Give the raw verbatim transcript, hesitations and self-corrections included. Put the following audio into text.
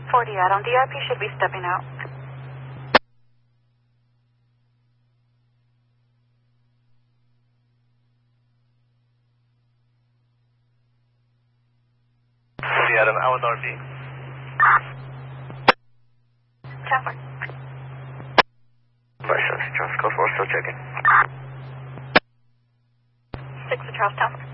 forty Adam, D R P should be stepping out. forty Adam, out with R P. ten four. Bye, sir. Charles, go for still checking. six for Charles, ten four.